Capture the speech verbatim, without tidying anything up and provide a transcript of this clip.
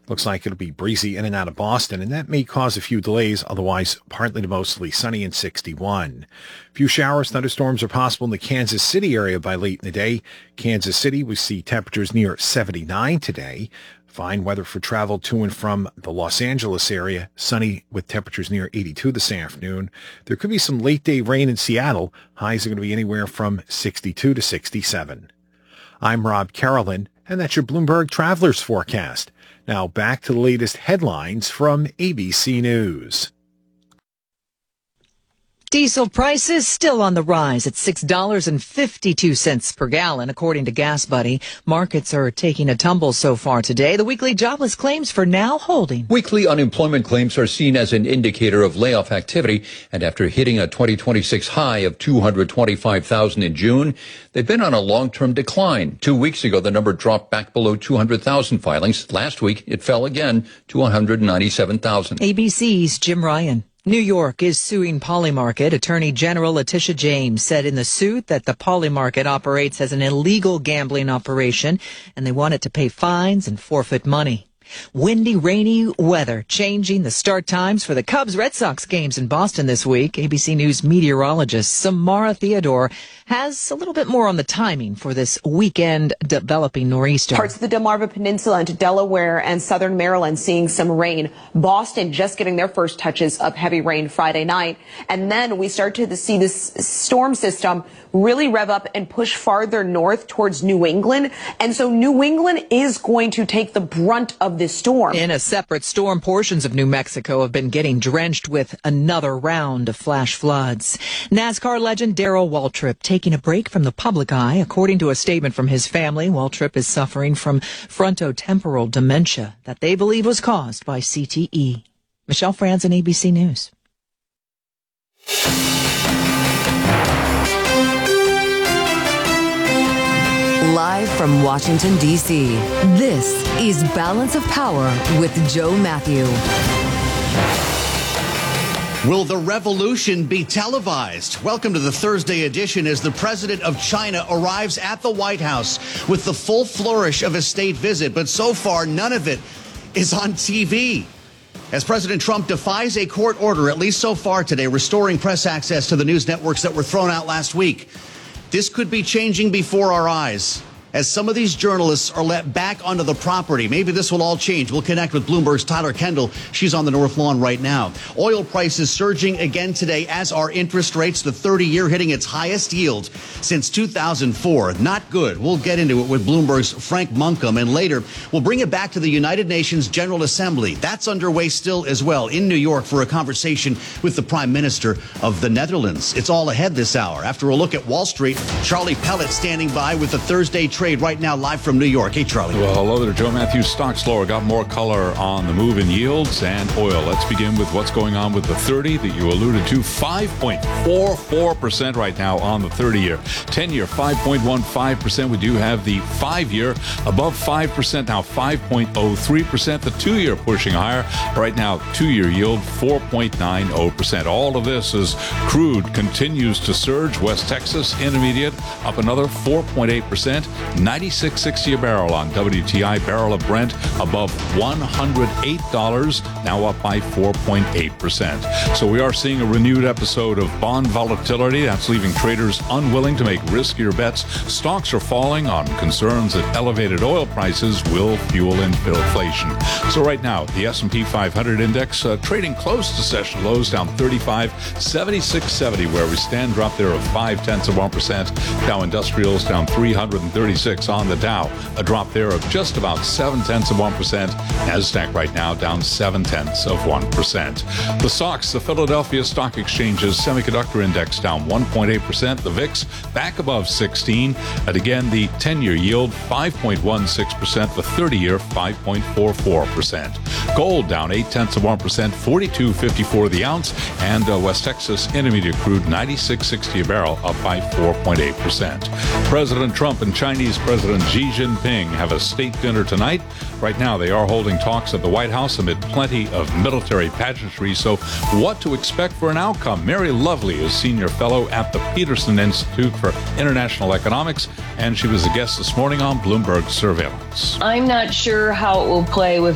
Looks like it'll be breezy in and out of Boston, and that may cause a few delays. Otherwise, partly to mostly sunny and sixty-one. A few showers, thunderstorms are possible in the Kansas City area by late in the day. Kansas City, we see temperatures near seventy-nine today. Fine weather for travel to and from the Los Angeles area. Sunny with temperatures near eighty-two this afternoon. There could be some late day rain in Seattle. Highs are going to be anywhere from sixty-two to sixty-seven. I'm Rob Carolyn, and that's your Bloomberg Travelers Forecast. Now back to the latest headlines from A B C News. Diesel prices still on the rise at six dollars and fifty-two cents per gallon, according to GasBuddy. Markets are taking a tumble so far today. The weekly jobless claims for now holding. Weekly unemployment claims are seen as an indicator of layoff activity, and after hitting a twenty twenty-six high of two hundred twenty-five thousand in June, they've been on a long-term decline. Two weeks ago, the number dropped back below two hundred thousand filings. Last week, it fell again to one hundred ninety-seven thousand. A B C's Jim Ryan. New York is suing Polymarket. Attorney General Letitia James said in the suit that the Polymarket operates as an illegal gambling operation, and they want it to pay fines and forfeit money. Windy, rainy weather changing the start times for the Cubs-Red Sox games in Boston this week. A B C News meteorologist Samara Theodore has a little bit more on the timing for this weekend developing nor'easter. Parts of the Delmarva Peninsula into Delaware and southern Maryland seeing some rain. Boston just getting their first touches of heavy rain Friday night. And then we start to see this storm system really rev up and push farther north towards New England. And so New England is going to take the brunt of this storm. In a separate storm, portions of New Mexico have been getting drenched with another round of flash floods. NASCAR legend Darrell Waltrip taking a break from the public eye. According to a statement from his family, Waltrip is suffering from frontotemporal dementia that they believe was caused by C T E. Michelle Franzen, A B C News. Live from Washington, D C, this is Balance of Power with Joe Matthew. Will the revolution be televised? Welcome to the Thursday edition as the president of China arrives at the White House with the full flourish of a state visit, but so far none of it is on T V. As President Trump defies a court order, at least so far today, restoring press access to the news networks that were thrown out last week. This could be changing before our eyes as some of these journalists are let back onto the property. Maybe this will all change. We'll connect with Bloomberg's Tyler Kendall. She's on the North Lawn right now. Oil prices surging again today, as are interest rates. The thirty-year hitting its highest yield since two thousand four. Not good. We'll get into it with Bloomberg's Frank Munkham. And later, we'll bring it back to the United Nations General Assembly. That's underway still as well in New York for a conversation with the Prime Minister of the Netherlands. It's all ahead this hour. After a look at Wall Street, Charlie Pellet standing by with the Thursday trade right now live from New York. Hey, Charlie. Well, hello there, Joe Matthews. Stocks lower. Got more color on the move in yields and oil. Let's begin with what's going on with the thirty that you alluded to. five point four four percent right now on the thirty-year. ten-year, five point one five percent. We do have the five-year above five percent now, five point oh three percent. The two-year pushing higher. Right now, two-year yield, four point nine oh percent. All of this as crude continues to surge. West Texas Intermediate up another four point eight percent. ninety-six sixty a barrel on W T I. Barrel of Brent above one hundred eight dollars, now up by four point eight percent. So we are seeing a renewed episode of bond volatility. That's leaving traders unwilling to make riskier bets. Stocks are falling on concerns that elevated oil prices will fuel inflation. So right now, the S and P five hundred index uh, trading close to session lows, down thirty-five, seventy-six seventy where we stand. Drop there of five tenths of one percent. Dow Industrials down three hundred thirty-six on the Dow, a drop there of just about seven tenths of one percent. Nasdaq right now down seven tenths of one percent. The S O X, the Philadelphia Stock Exchange's semiconductor index, down one point eight percent. The V I X back above sixteen. And again, the ten-year yield five point one six percent. The thirty-year five point four four percent. Gold down eight tenths of one percent, forty-two fifty-four the ounce. And uh, West Texas Intermediate crude ninety-six sixty a barrel, up by four point eight percent. President Trump and Chinese President Xi Jinping have a state dinner tonight. Right now, they are holding talks at the White House amid plenty of military pageantry. So what to expect for an outcome? Mary Lovely is senior fellow at the Peterson Institute for International Economics, and she was a guest this morning on Bloomberg Surveillance. I'm not sure how it will play with